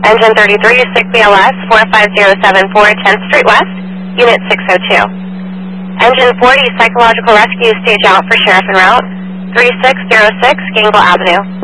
Engine 33, SIC BLS 45074 10th Street West, Unit 602. Engine 40, Psychological Rescue, stage out for Sheriff en route, 3606 Gangle Avenue.